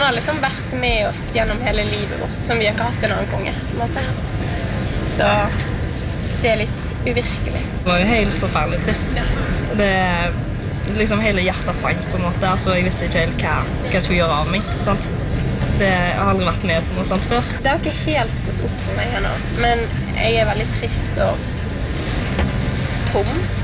har liksom vært med oss gjennom hele livet vårt, som vi har ikke hatt en annen konge, på en måte. Så det litt uvirkelig. Det var jo helt forferdelig trist. Det liksom hele hjertet sank på en måte. Altså, jeg visste ikke helt hva jeg skulle gjøre av meg, sant? Jeg har aldri vært med på noe sånt før. Det har ikke helt gått opp for meg ennå, men jeg veldig trist og tom.